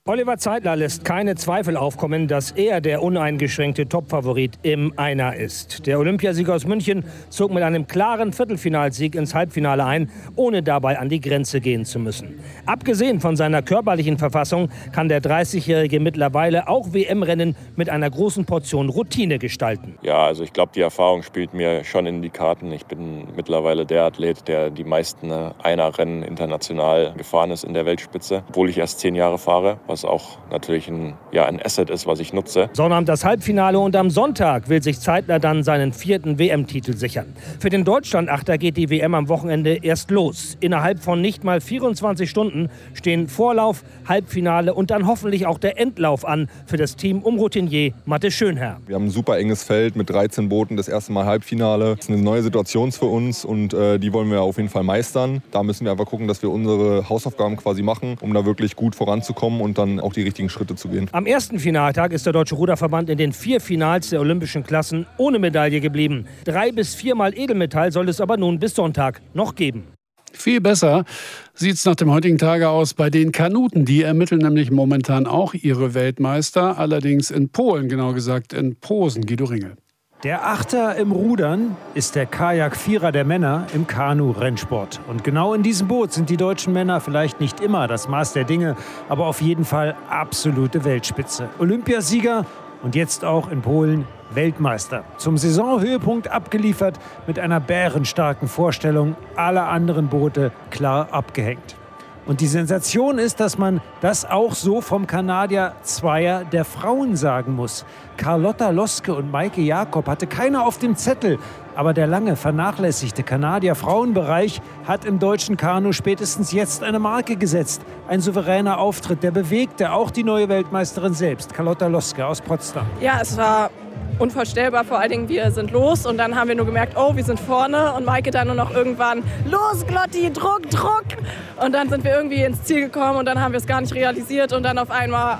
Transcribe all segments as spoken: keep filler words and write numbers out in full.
Oliver Zeitler lässt keine Zweifel aufkommen, dass er der uneingeschränkte Topfavorit im Einer ist. Der Olympiasieger aus München zog mit einem klaren Viertelfinalsieg ins Halbfinale ein, ohne dabei an die Grenze gehen zu müssen. Abgesehen von seiner körperlichen Verfassung kann der dreißigjährige mittlerweile auch W M-Rennen mit einer großen Portion Routine gestalten. Ja, also ich glaube, die Erfahrung spielt mir schon in die Karten. Ich bin mittlerweile der Athlet, der die meisten Einer-Rennen international gefahren ist in der Weltspitze, obwohl ich erst zehn Jahre fahre, was auch natürlich ein, ja, ein Asset ist, was ich nutze. Sonnabend das Halbfinale und am Sonntag will sich Zeitler dann seinen vierten W M-Titel sichern. Für den Deutschlandachter geht die W M am Wochenende erst los. Innerhalb von nicht mal vierundzwanzig Stunden stehen Vorlauf, Halbfinale und dann hoffentlich auch der Endlauf an für das Team um Routinier Matte Schönherr. Wir haben ein super enges Feld mit dreizehn Booten, das erste Mal Halbfinale. Das ist eine neue Situation für uns und äh, die wollen wir auf jeden Fall meistern. Da müssen wir einfach gucken, dass wir unsere Hausaufgaben quasi machen, um da wirklich gut voranzukommen und dann auch die richtigen Schritte zu gehen. Am ersten Finaltag ist der Deutsche Ruderverband in den vier Finals der olympischen Klassen ohne Medaille geblieben. Drei bis viermal Edelmetall soll es aber nun bis Sonntag noch geben. Viel besser sieht es nach dem heutigen Tage aus bei den Kanuten. Die ermitteln nämlich momentan auch ihre Weltmeister, allerdings in Polen, genau gesagt in Posen. Guido Ringel. Der Achter im Rudern ist der Kajak-Vierer der Männer im Kanu-Rennsport. Und genau in diesem Boot sind die deutschen Männer vielleicht nicht immer das Maß der Dinge, aber auf jeden Fall absolute Weltspitze. Olympiasieger und jetzt auch in Polen Weltmeister. Zum Saisonhöhepunkt abgeliefert mit einer bärenstarken Vorstellung, alle anderen Boote klar abgehängt. Und die Sensation ist, dass man das auch so vom Kanadier Zweier der Frauen sagen muss. Carlotta Loske und Maike Jakob hatte keiner auf dem Zettel. Aber der lange vernachlässigte Kanadier-Frauenbereich hat im deutschen Kanu spätestens jetzt eine Marke gesetzt. Ein souveräner Auftritt, der bewegte auch die neue Weltmeisterin selbst, Carlotta Loske aus Potsdam. Ja, es war unvorstellbar, vor allen Dingen wir sind los und dann haben wir nur gemerkt, oh, wir sind vorne und Maike dann nur noch irgendwann, los Glotti, Druck, Druck und dann sind wir irgendwie ins Ziel gekommen und dann haben wir es gar nicht realisiert und dann auf einmal,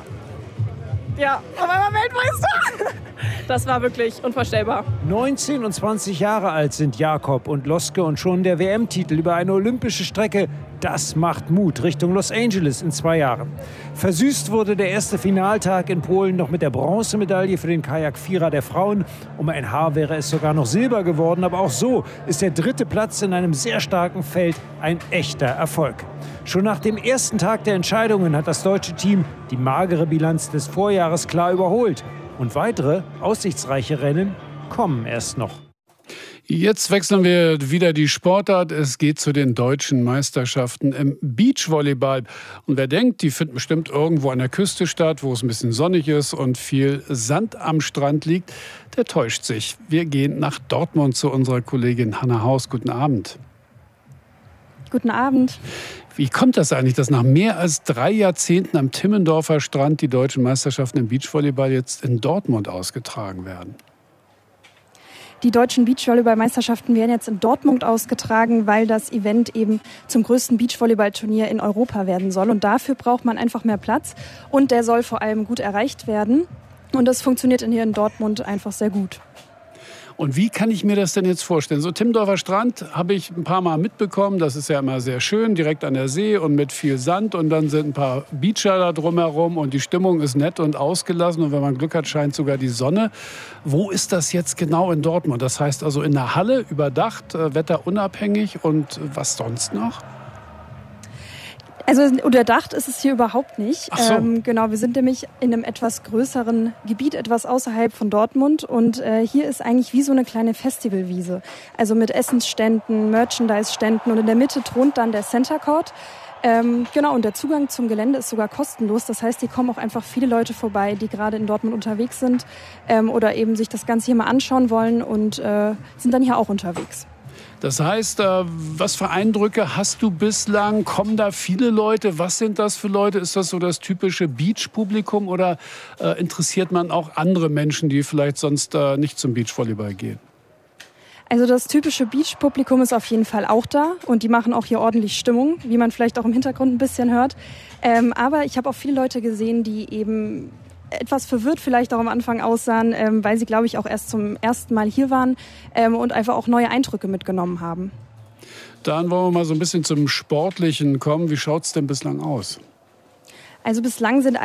ja, auf einmal Weltmeister. Das war wirklich unvorstellbar. neunzehn und zwanzig Jahre alt sind Jakob und Loske und schon der W M-Titel über eine olympische Strecke. Das macht Mut Richtung Los Angeles in zwei Jahren. Versüßt wurde der erste Finaltag in Polen noch mit der Bronzemedaille für den Kajak-Vierer der Frauen. Um ein Haar wäre es sogar noch Silber geworden, aber auch so ist der dritte Platz in einem sehr starken Feld ein echter Erfolg. Schon nach dem ersten Tag der Entscheidungen hat das deutsche Team die magere Bilanz des Vorjahres klar überholt. Und weitere aussichtsreiche Rennen kommen erst noch. Jetzt wechseln wir wieder die Sportart. Es geht zu den deutschen Meisterschaften im Beachvolleyball. Und wer denkt, die finden bestimmt irgendwo an der Küste statt, wo es ein bisschen sonnig ist und viel Sand am Strand liegt, der täuscht sich. Wir gehen nach Dortmund zu unserer Kollegin Hanna Haus. Guten Abend. Guten Abend. Wie kommt das eigentlich, dass nach mehr als drei Jahrzehnten am Timmendorfer Strand die deutschen Meisterschaften im Beachvolleyball jetzt in Dortmund ausgetragen werden? Die deutschen Beachvolleyball-Meisterschaften werden jetzt in Dortmund ausgetragen, weil das Event eben zum größten Beachvolleyball-Turnier in Europa werden soll. Und dafür braucht man einfach mehr Platz und der soll vor allem gut erreicht werden. Und das funktioniert hier in Dortmund einfach sehr gut. Und wie kann ich mir das denn jetzt vorstellen? So Timmendorfer Strand habe ich ein paar Mal mitbekommen. Das ist ja immer sehr schön, direkt an der See und mit viel Sand. Und dann sind ein paar Beacher da drumherum und die Stimmung ist nett und ausgelassen. Und wenn man Glück hat, scheint sogar die Sonne. Wo ist das jetzt genau in Dortmund? Das heißt also in der Halle, überdacht, wetterunabhängig und was sonst noch? Also überdacht ist es hier überhaupt nicht. Ach so. Ähm, genau, wir sind nämlich in einem etwas größeren Gebiet, etwas außerhalb von Dortmund. Und äh, hier ist eigentlich wie so eine kleine Festivalwiese. Also mit Essensständen, Merchandise-Ständen und in der Mitte thront dann der Center Court. Ähm, genau, und der Zugang zum Gelände ist sogar kostenlos. Das heißt, hier kommen auch einfach viele Leute vorbei, die gerade in Dortmund unterwegs sind ähm, oder eben sich das Ganze hier mal anschauen wollen und äh, sind dann hier auch unterwegs. Das heißt, was für Eindrücke hast du bislang? Kommen da viele Leute? Was sind das für Leute? Ist das so das typische Beach-Publikum oder äh, interessiert man auch andere Menschen, die vielleicht sonst äh, nicht zum Beachvolleyball gehen? Also das typische Beach-Publikum ist auf jeden Fall auch da und die machen auch hier ordentlich Stimmung, wie man vielleicht auch im Hintergrund ein bisschen hört. Ähm, aber ich habe auch viele Leute gesehen, die eben etwas verwirrt vielleicht auch am Anfang aussahen, ähm, weil sie, glaube ich, auch erst zum ersten Mal hier waren ähm, und einfach auch neue Eindrücke mitgenommen haben. Dann wollen wir mal so ein bisschen zum Sportlichen kommen. Wie schaut es denn bislang aus? Also bislang sind